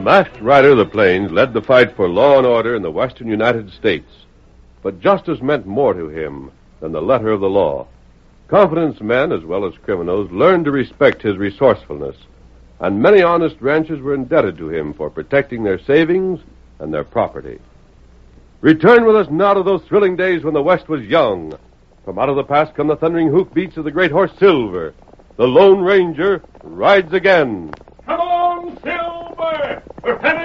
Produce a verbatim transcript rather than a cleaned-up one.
The masked rider of the plains led the fight for law and order in the western United States. But justice meant more to him than the letter of the law. Confidence men, as well as criminals, learned to respect his resourcefulness, and many honest ranchers were indebted to him for protecting their savings and their property. Return with us now to those thrilling days when the West was young. From out of the past come the thundering hoofbeats of the great horse Silver. The Lone Ranger rides again. Come on, Silver! We're headed